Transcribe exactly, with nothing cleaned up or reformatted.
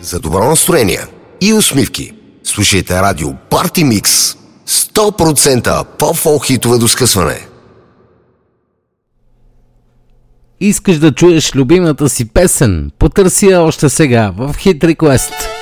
за добро настроение и усмивки. Слушайте радио Party Mix. сто процента по-фолк хитове до скъсване. Искаш да чуеш любимата си песен? Потърси я още сега в Hit Request.